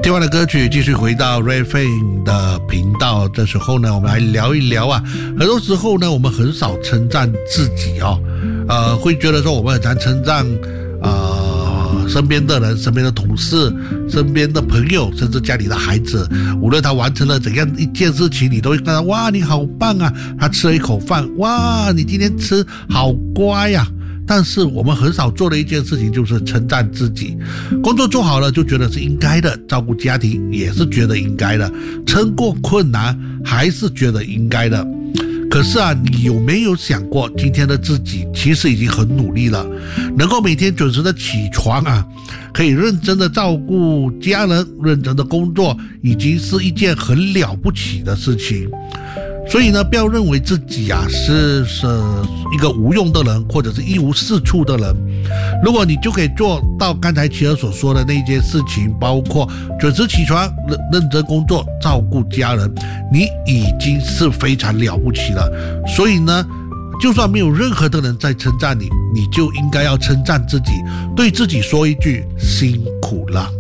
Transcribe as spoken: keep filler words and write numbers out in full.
听完了歌曲，继续回到 Ray Fan 的频道。这时候呢，我们来聊一聊啊。很多时候呢，我们很少称赞自己哦，呃，会觉得说我们很常称赞呃身边的人、身边的同事、身边的朋友，甚至家里的孩子。无论他完成了怎样一件事情，你都会看到哇，你好棒啊！他吃了一口饭，哇，你今天吃好乖呀、啊。但是我们很少做的一件事情就是称赞自己。工作做好了就觉得是应该的，照顾家庭也是觉得应该的，撑过困难还是觉得应该的。可是啊，你有没有想过，今天的自己其实已经很努力了，能够每天准时的起床啊，可以认真的照顾家人，认真的工作，已经是一件很了不起的事情。所以呢，不要认为自己啊是是一个无用的人，或者是一无是处的人。如果你就可以做到刚才齐儿所说的那件事情，包括准时起床、认认真工作、照顾家人，你已经是非常了不起了。所以呢，就算没有任何的人在称赞你，你就应该要称赞自己，对自己说一句辛苦了。